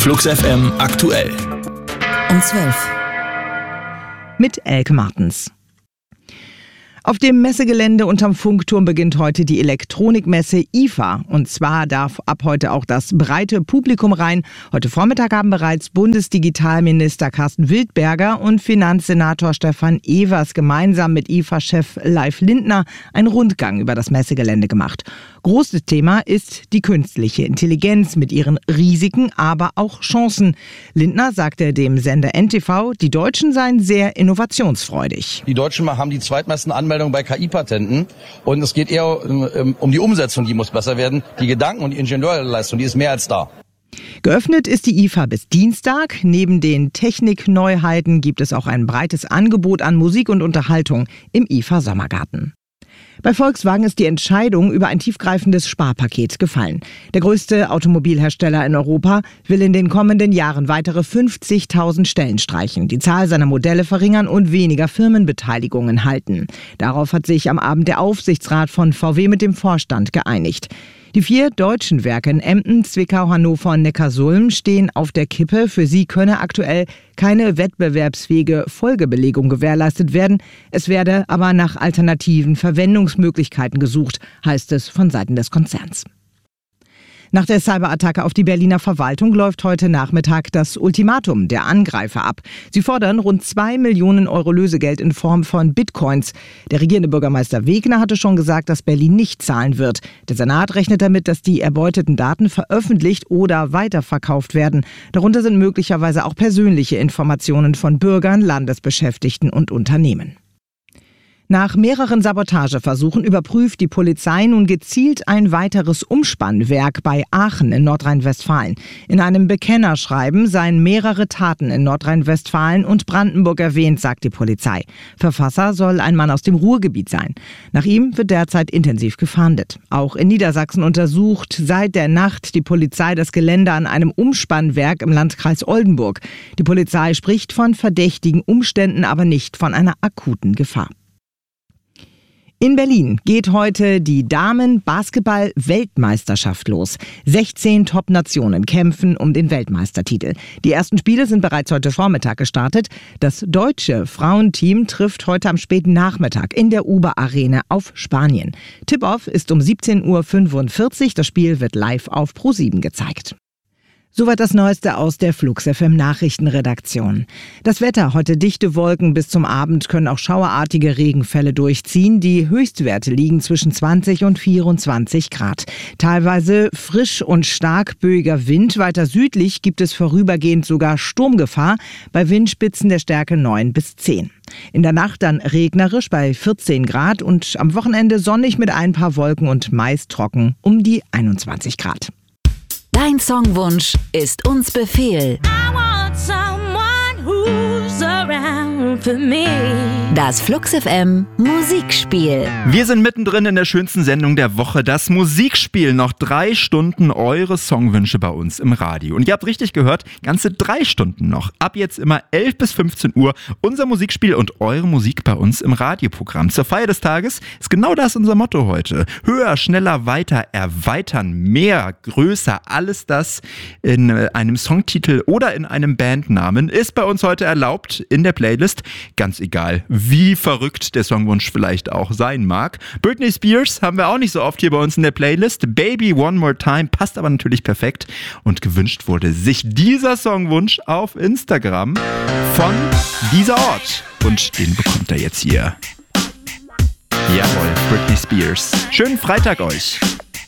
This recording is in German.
Flux FM aktuell. Um 12. Mit Elke Martens. Auf dem Messegelände unterm Funkturm beginnt heute die Elektronikmesse IFA. Und zwar darf ab heute auch das breite Publikum rein. Heute Vormittag haben bereits Bundesdigitalminister Carsten Wildberger und Finanzsenator Stefan Evers gemeinsam mit IFA-Chef Leif Lindner einen Rundgang über das Messegelände gemacht. Großes Thema ist die künstliche Intelligenz mit ihren Risiken, aber auch Chancen. Lindner sagte dem Sender NTV, die Deutschen seien sehr innovationsfreudig. Die Deutschen haben die zweitmeisten Anmeldungen bei KI-Patenten und es geht eher um die Umsetzung, die muss besser werden. Die Gedanken- und die Ingenieurleistung, die ist mehr als da. Geöffnet ist die IFA bis Dienstag. Neben den Technikneuheiten gibt es auch ein breites Angebot an Musik und Unterhaltung im IFA Sommergarten. Bei Volkswagen ist die Entscheidung über ein tiefgreifendes Sparpaket gefallen. Der größte Automobilhersteller in Europa will in den kommenden Jahren weitere 50.000 Stellen streichen, die Zahl seiner Modelle verringern und weniger Firmenbeteiligungen halten. Darauf hat sich am Abend der Aufsichtsrat von VW mit dem Vorstand geeinigt. Die 4 deutschen Werke in Emden, Zwickau, Hannover und Neckarsulm stehen auf der Kippe. Für sie könne aktuell keine wettbewerbsfähige Folgebelegung gewährleistet werden. Es werde aber nach alternativen Verwendungsmöglichkeiten gesucht, heißt es von Seiten des Konzerns. Nach der Cyberattacke auf die Berliner Verwaltung läuft heute Nachmittag das Ultimatum der Angreifer ab. Sie fordern rund 2 Millionen Euro Lösegeld in Form von Bitcoins. Der regierende Bürgermeister Wegner hatte schon gesagt, dass Berlin nicht zahlen wird. Der Senat rechnet damit, dass die erbeuteten Daten veröffentlicht oder weiterverkauft werden. Darunter sind möglicherweise auch persönliche Informationen von Bürgern, Landesbeschäftigten und Unternehmen. Nach mehreren Sabotageversuchen überprüft die Polizei nun gezielt ein weiteres Umspannwerk bei Aachen in Nordrhein-Westfalen. In einem Bekennerschreiben seien mehrere Taten in Nordrhein-Westfalen und Brandenburg erwähnt, sagt die Polizei. Verfasser soll ein Mann aus dem Ruhrgebiet sein. Nach ihm wird derzeit intensiv gefahndet. Auch in Niedersachsen untersucht seit der Nacht die Polizei das Gelände an einem Umspannwerk im Landkreis Oldenburg. Die Polizei spricht von verdächtigen Umständen, aber nicht von einer akuten Gefahr. In Berlin geht heute die Damen-Basketball-Weltmeisterschaft los. 16 Top-Nationen kämpfen um den Weltmeistertitel. Die ersten Spiele sind bereits heute Vormittag gestartet. Das deutsche Frauenteam trifft heute am späten Nachmittag in der Uber-Arena auf Spanien. Tip-Off ist um 17:45 Uhr. Das Spiel wird live auf Pro7 gezeigt. Soweit das Neueste aus der Flux FM Nachrichtenredaktion. Das Wetter, heute dichte Wolken, bis zum Abend können auch schauerartige Regenfälle durchziehen. Die Höchstwerte liegen zwischen 20 und 24 Grad. Teilweise frisch und stark böiger Wind. Weiter südlich gibt es vorübergehend sogar Sturmgefahr bei Windspitzen der Stärke 9 bis 10. In der Nacht dann regnerisch bei 14 Grad und am Wochenende sonnig mit ein paar Wolken und meist trocken um die 21 Grad. Dein Songwunsch ist uns Befehl. Das Flux FM Musikspiel. Wir sind mittendrin in der schönsten Sendung der Woche, das Musikspiel. Noch 3 Stunden eure Songwünsche bei uns im Radio. Und ihr habt richtig gehört, ganze 3 Stunden noch. Ab jetzt immer 11 bis 15 Uhr unser Musikspiel und eure Musik bei uns im Radioprogramm. Zur Feier des Tages ist genau das unser Motto heute. Höher, schneller, weiter, erweitern, mehr, größer, alles das in einem Songtitel oder in einem Bandnamen ist bei uns heute erlaubt in der Playlist. Ganz egal, wie verrückt der Songwunsch vielleicht auch sein mag. Britney Spears haben wir auch nicht so oft hier bei uns in der Playlist. Baby One More Time passt aber natürlich perfekt. Und gewünscht wurde sich dieser Songwunsch auf Instagram von dieser Ort. Und den bekommt er jetzt hier. Jawohl, Britney Spears. Schönen Freitag euch.